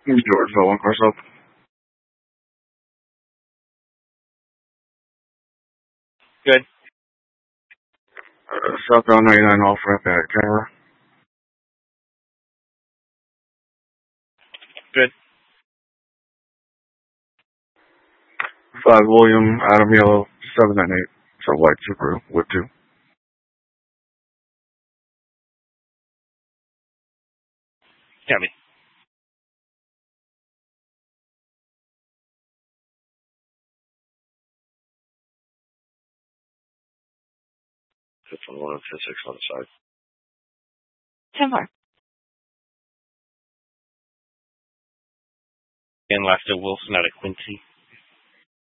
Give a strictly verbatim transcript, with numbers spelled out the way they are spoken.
Georgeville, one car south. Good. Uh, southbound ninety-nine off ramp at camera. Good. Five William, Adam Yellow, seven nine eight. So white Subaru with two. Copy. Fifth on one and fifth six on the side. ten four. And last at Wilson out of Quincy.